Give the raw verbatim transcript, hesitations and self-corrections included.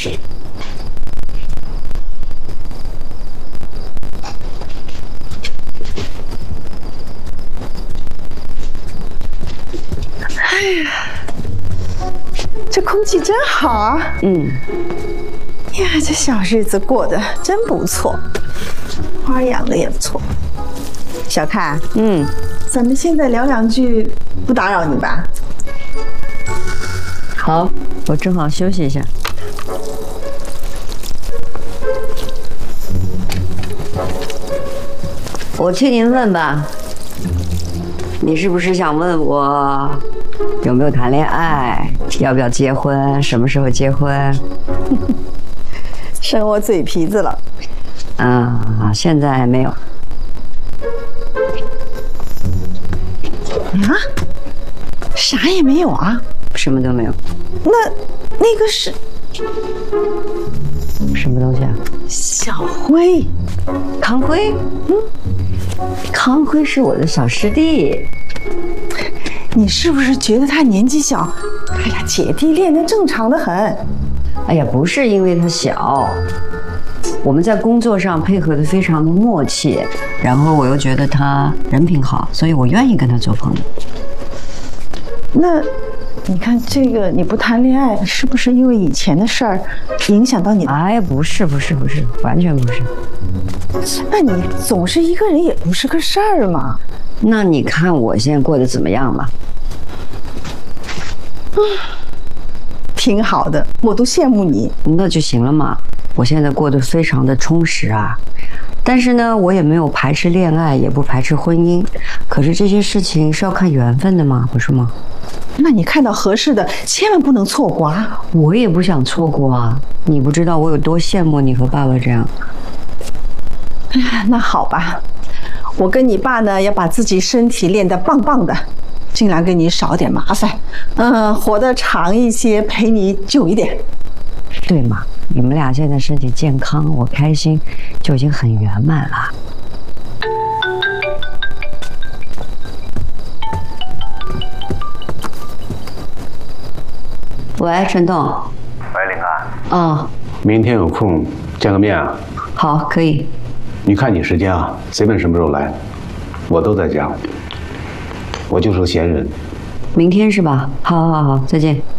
哎呀，这空气真好啊！嗯，呀，这小日子过得真不错，花养的也不错。小看，嗯，咱们现在聊两句，不打扰你吧？ 好，我正好休息一下。我替您问吧，你是不是想问我有没有谈恋爱，要不要结婚，什么时候结婚？ 生我嘴皮子了。 啊，现在没有。 啊？啥也没有啊？ 什么都没有。 那那个是什么东西啊？ 小辉， 康辉。嗯，康辉是我的小师弟。 你是不是觉得他年纪小？哎呀，姐弟恋那正常的很。 哎呀，不是因为他小，我们在工作上配合的非常的默契，然后我又觉得他人品好，所以我愿意跟他做朋友。 那你看这个，你不谈恋爱，是不是因为以前的事儿影响到你？ 哎，不是，不是，不是，完全不是。 那你总是一个人也不是个事儿嘛。 那你看我现在过得怎么样吧？ 嗯，挺好的，我都羡慕你。 那就行了嘛，我现在过得非常的充实啊。但是呢，我也没有排斥恋爱，也不排斥婚姻。可是这些事情是要看缘分的嘛，不是吗？ 那你看到合适的，千万不能错过啊！ 我也不想错过啊！你不知道我有多羡慕你和爸爸这样。 哎呀，那好吧，我跟你爸呢，要把自己身体练得棒棒的，尽量给你少点麻烦，嗯，活得长一些，陪你久一点。 对嘛？你们俩现在身体健康，我开心，就已经很圆满了。喂，陈栋。 喂，林啊。 哦。 明天有空见个面啊？ 好，可以。 你看你时间啊，随便什么时候来，我都在家。我就是个闲人。 明天是吧？好，好，好，再见。